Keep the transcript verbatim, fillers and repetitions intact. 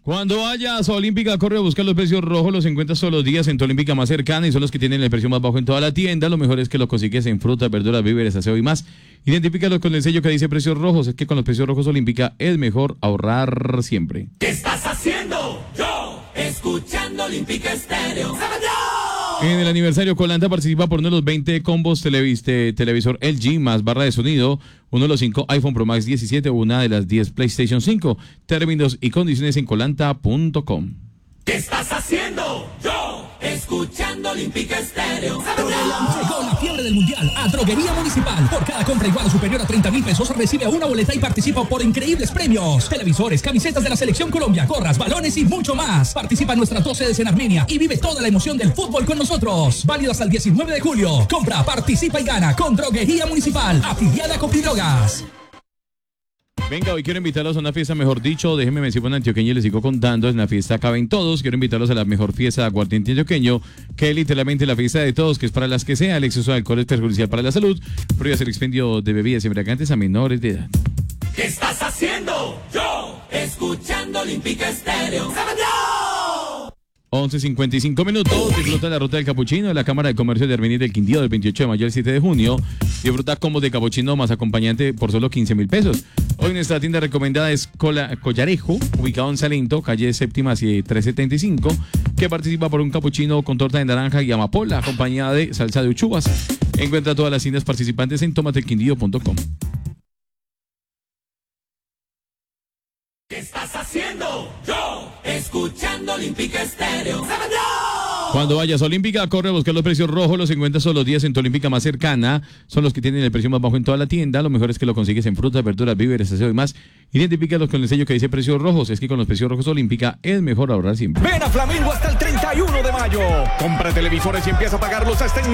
Cuando vayas a Olímpica, corre a buscar los precios rojos, los encuentras todos los días en tu Olímpica más cercana y son los que tienen el precio más bajo en toda la tienda. Lo mejor es que lo consigues en frutas, verduras, víveres, aseo y más. Identifícalos con el sello que dice precios rojos. Es que con los precios rojos Olímpica es mejor ahorrar siempre. ¿Qué estás haciendo? Yo, escuchando Olímpica Estéreo. En el aniversario, Colanta participa por uno de los veinte combos televiste, televisor L G más barra de sonido, uno de los cinco iPhone Pro Max diecisiete o una de las diez PlayStation cinco. Términos y condiciones en colanta punto com. ¿Qué estás haciendo? Yo, escuchando Olímpica Estéreo. Llegó la fiebre del mundial a Droguería Municipal. Por cada compra igual o superior a treinta mil pesos recibe una boleta y participa por increíbles premios. Televisores, camisetas de la Selección Colombia, gorras, balones y mucho más. Participa en nuestras dos sedes en Armenia y vive toda la emoción del fútbol con nosotros. Válido hasta el diecinueve de julio. Compra, participa y gana con Droguería Municipal, afiliada a Copidrogas. Venga, hoy quiero invitarlos a una fiesta, mejor dicho, déjenme me sigo en antioqueño y les sigo contando, en la fiesta caben todos, quiero invitarlos a la mejor fiesta de aguardiente antioqueño, que es literalmente la fiesta de todos, que es para las que sea, el exceso de alcohol es perjudicial para la salud, prohíbe el expendio de bebidas embriagantes a menores de edad. ¿Qué estás haciendo? Yo, escuchando Olímpica Estéreo. once cincuenta y cinco minutos, disfruta la ruta del capuchino de la Cámara de Comercio de Armenia del Quindío del veintiocho de mayo al siete de junio. Disfruta combos de capuchino más acompañante por solo quince mil pesos. Hoy nuestra tienda recomendada es Cola, Collarejo, ubicado en Salento, calle séptima trescientos setenta y cinco, que participa por un capuchino con torta de naranja y amapola, acompañada de salsa de uchuvas. Encuentra todas las tiendas participantes en tomatequindío punto com. ¿Qué estás haciendo? Yo, escuchando Olímpica Estéreo. Cuando vayas a Olímpica, corre a buscar los precios rojos, los encuentras todos los días en tu Olímpica más cercana, son los que tienen el precio más bajo en toda la tienda, lo mejor es que lo consigues en frutas, verduras, víveres, aseo y más. Identifícalos con el sello que dice precios rojos, es que con los precios rojos Olímpica es mejor ahorrar siempre. Ven a Flamingo hasta el treinta y uno de mayo. Compra televisores y empieza a pagarlos hasta en